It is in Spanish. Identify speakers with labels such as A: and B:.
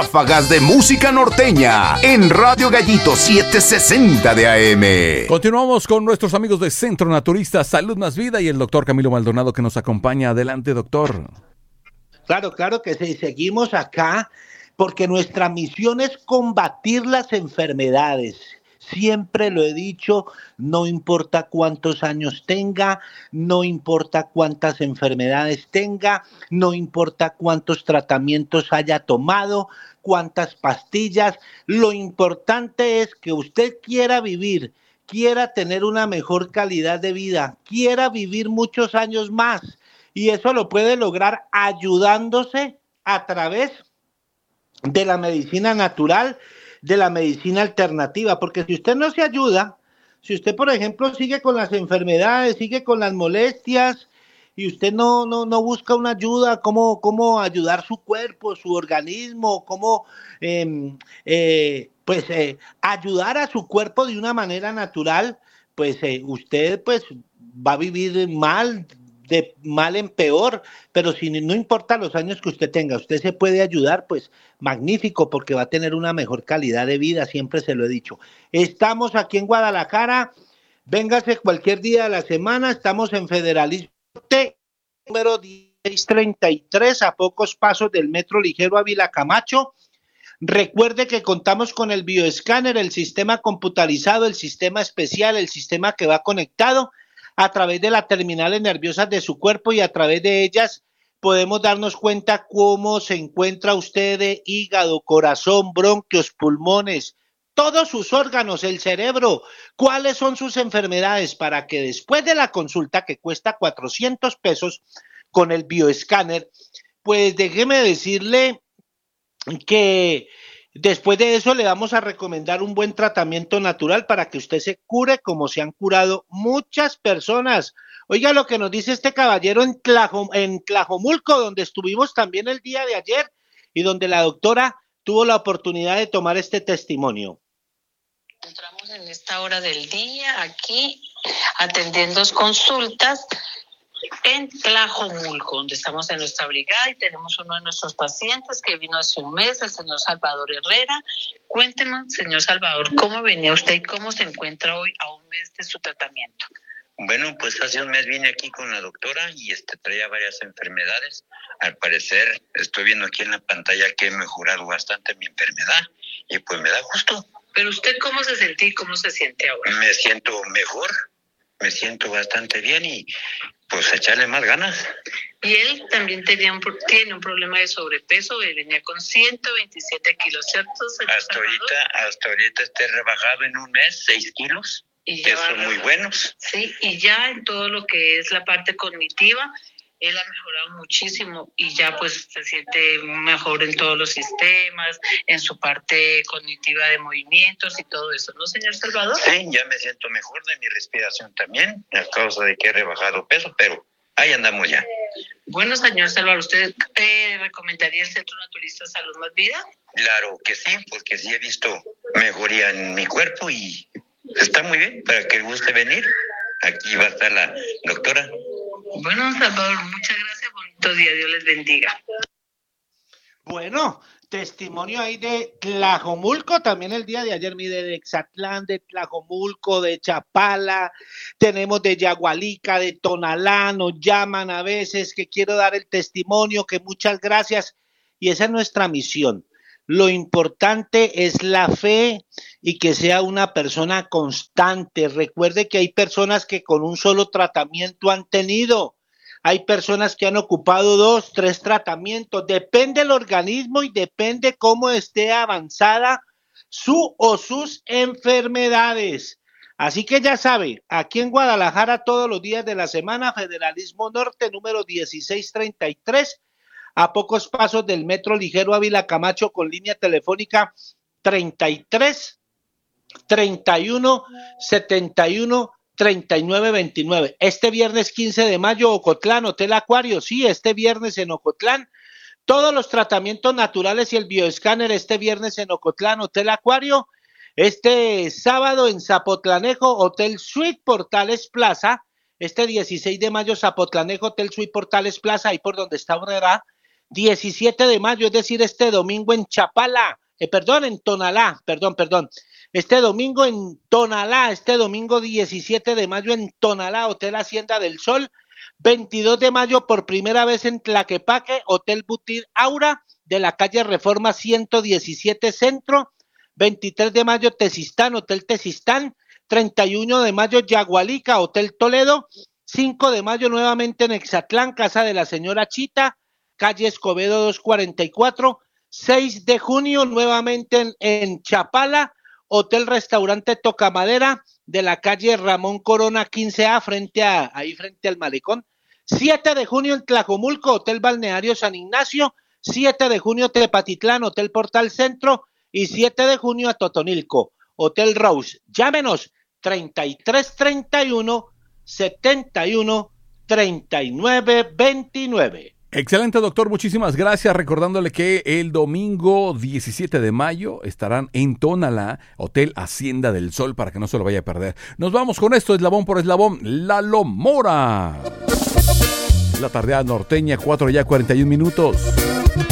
A: ráfagas de música norteña en Radio Gallito 760 de AM.
B: Continuamos con nuestros amigos de Centro Naturista Salud Más Vida y el doctor Camilo Maldonado que nos acompaña. Adelante, doctor.
C: Claro que sí, seguimos acá porque nuestra misión es combatir las enfermedades. Siempre lo he dicho, no importa cuántos años tenga, no importa cuántas enfermedades tenga, no importa cuántos tratamientos haya tomado, cuántas pastillas, lo importante es que usted quiera vivir, quiera tener una mejor calidad de vida, quiera vivir muchos años más, y eso lo puede lograr ayudándose a través de la medicina natural, de la medicina alternativa, porque si usted no se ayuda, si usted, por ejemplo, sigue con las enfermedades, sigue con las molestias, y usted no busca una ayuda, cómo ayudar su cuerpo, su organismo, cómo ayudar a su cuerpo de una manera natural, pues usted pues va a vivir mal, de mal en peor, pero si no importa los años que usted tenga, usted se puede ayudar, pues magnífico, porque va a tener una mejor calidad de vida, siempre se lo he dicho. Estamos aquí en Guadalajara, véngase cualquier día de la semana, estamos en Federalismo número 1633, a pocos pasos del Metro Ligero Ávila Camacho. Recuerde que contamos con el bioescáner, el sistema computarizado, el sistema especial, el sistema que va conectado a través de las terminales nerviosas de su cuerpo, y a través de ellas podemos darnos cuenta cómo se encuentra usted de hígado, corazón, bronquios, pulmones, todos sus órganos, el cerebro, cuáles son sus enfermedades, para que después de la consulta, que cuesta 400 pesos con el bioescáner, pues déjeme decirle que después de eso le vamos a recomendar un buen tratamiento natural para que usted se cure como se han curado muchas personas. Oiga lo que nos dice este caballero en Tlajomulco, donde estuvimos también el día de ayer y donde la doctora tuvo la oportunidad de tomar este testimonio.
D: Entramos en esta hora del día aquí atendiendo consultas en Tlajomulco, donde estamos en nuestra brigada y tenemos uno de nuestros pacientes que vino hace un mes, el señor Salvador Herrera. Cuéntenos, señor Salvador, ¿cómo venía usted y cómo se encuentra hoy a un mes de su tratamiento?
E: Bueno, pues hace un mes vine aquí con la doctora y traía varias enfermedades. Al parecer, estoy viendo aquí en la pantalla que he mejorado bastante mi enfermedad y pues me da gusto.
D: Pero usted, ¿cómo se sentía y cómo se siente ahora?
E: Me siento mejor, me siento bastante bien y pues echarle más ganas.
D: Y él también tiene un problema de sobrepeso, él venía con 127 kilos, ¿cierto, señor
E: Hasta ahorita estoy rebajado en un mes 6 kilos, que son muy buenos.
D: Sí, y ya en todo lo que es la parte cognitiva, él ha mejorado muchísimo y ya pues se siente mejor en todos los sistemas, en su parte cognitiva de movimientos y todo eso, ¿no, señor Salvador?
E: Sí, ya me siento mejor de mi respiración también, a causa de que he rebajado peso, pero ahí andamos ya.
D: Bueno, señor Salvador, ¿usted recomendaría el Centro Naturista Salud Más Vida?
E: Claro que sí, porque sí he visto mejoría en mi cuerpo y está muy bien, para que guste venir. Aquí va a estar la doctora.
D: Bueno, Salvador, muchas gracias, bonito día, Dios les bendiga.
C: Bueno, testimonio ahí de Tlajomulco, también el día de ayer, mire, de Exatlán, de Tlajomulco, de Chapala, tenemos de Yagualica, de Tonalá, nos llaman a veces, que quiero dar el testimonio, que muchas gracias, y esa es nuestra misión. Lo importante es la fe y que sea una persona constante. Recuerde que hay personas que con un solo tratamiento han tenido. Hay personas que han ocupado 2, 3 tratamientos. Depende del organismo y depende cómo esté avanzada su o sus enfermedades. Así que ya sabe, aquí en Guadalajara todos los días de la semana, Federalismo Norte, número 1633, a pocos pasos del Metro Ligero Ávila Camacho, con línea telefónica 33 31 71 39 29. Este viernes 15 de mayo, Ocotlán, Hotel Acuario. Sí, este viernes en Ocotlán. Todos los tratamientos naturales y el bioescáner este viernes en Ocotlán, Hotel Acuario. Este sábado en Zapotlanejo, Hotel Suite Portales Plaza. Este 16 de mayo, Zapotlanejo, Hotel Suite Portales Plaza, ahí por donde está Herrera. 17 de mayo, es decir, este domingo en en Tonalá, este domingo en Tonalá, este domingo 17 de mayo en Tonalá, Hotel Hacienda del Sol. 22 de mayo por primera vez en Tlaquepaque, Hotel Butir Aura, de la calle Reforma 117 Centro. 23 de mayo Tezistán, Hotel Tezistán. 31 de mayo Yagualica, Hotel Toledo. 5 de mayo nuevamente en Exatlán, Casa de la Señora Chita, calle Escobedo 244. 6 de junio nuevamente en Chapala, Hotel Restaurante Tocamadera, de la calle Ramón Corona 15A, frente al malecón. 7 de junio en Tlajomulco, Hotel Balneario San Ignacio. 7 de junio Tepatitlán, Hotel Portal Centro. Y 7 de junio a Totonilco, Hotel Rose. Llámenos 3331 71 39 29.
B: Excelente, doctor, muchísimas gracias. Recordándole que el domingo 17 de mayo estarán en Tonalá, Hotel Hacienda del Sol, para que no se lo vaya a perder. Nos vamos con esto, eslabón por eslabón, Lalo Mora. La tardeada norteña, 4:41.